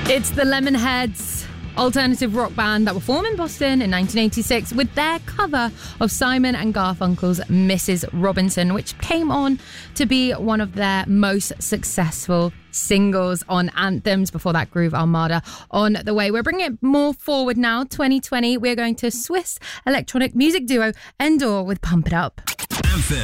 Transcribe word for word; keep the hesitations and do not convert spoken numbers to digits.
It's the Lemonheads, alternative rock band that were formed in Boston in nineteen eighty-six with their cover of Simon and Garfunkel's Missus Robinson, which came on to be one of their most successful singles on anthems. Before that, Groove Armada on the way. We're bringing it more forward now, twenty twenty. We're going to Swiss electronic music duo Endor with Pump It Up. Anthem.